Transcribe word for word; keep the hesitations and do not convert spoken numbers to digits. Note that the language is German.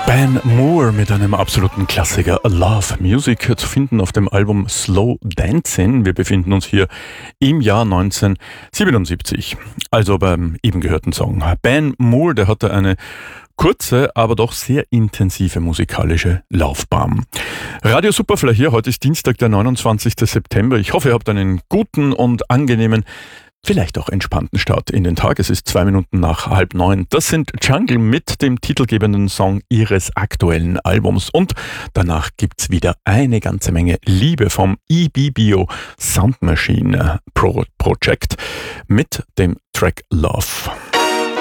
Ben Moore mit einem absoluten Klassiker Love Music zu finden auf dem Album Slow Dancing. Wir befinden uns hier im Jahr neunzehnhundertsiebenundsiebzig, also beim eben gehörten Song. Ben Moore, der hatte eine kurze, aber doch sehr intensive musikalische Laufbahn. Radio Superfly hier, heute ist Dienstag, der neunundzwanzigster September. Ich hoffe, ihr habt einen guten und angenehmen, vielleicht auch entspannten Start in den Tag. Es ist zwei Minuten nach halb neun. Das sind Jungle mit dem titelgebenden Song ihres aktuellen Albums. Und danach gibt's wieder eine ganze Menge Liebe vom E B B O Sound Machine Pro Project mit dem Track Love.